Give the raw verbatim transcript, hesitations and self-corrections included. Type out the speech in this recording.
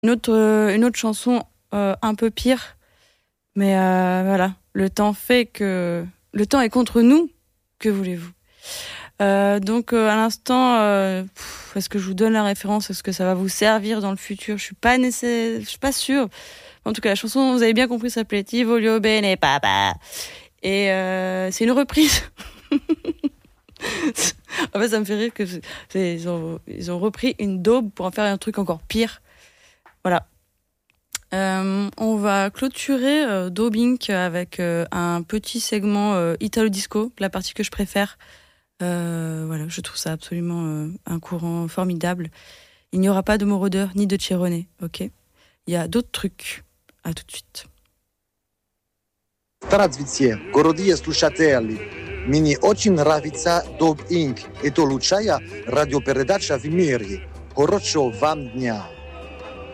Une autre, euh, une autre chanson euh, un peu pire, mais euh, voilà, le temps fait que... Le temps est contre nous, que voulez-vous. Euh, donc euh, à l'instant, euh, pff, est-ce que je vous donne la référence? Est-ce que ça va vous servir dans le futur? Je suis pas nécessaire, je suis pas sûre. En tout cas, la chanson, vous avez bien compris, s'appelait Ti voglio bene papa. Et euh, c'est une reprise. En fait, ça me fait rire que c'est- c'est- ils, ont, ils ont repris une daube pour en faire un truc encore pire. Voilà. Euh, on va clôturer euh, Daubing avec euh, un petit segment euh, Italo Disco, la partie que je préfère. Euh, voilà, je trouve ça absolument euh, un courant formidable. Il n'y aura pas de Moroder ni de Cerrone, ok? Il y a d'autres trucs. À tout de suite. Здравствуйте, дорогие слушатели. Мне очень нравится Доб Инк. Это лучшая радиопередача в мире. Хорошего вам дня.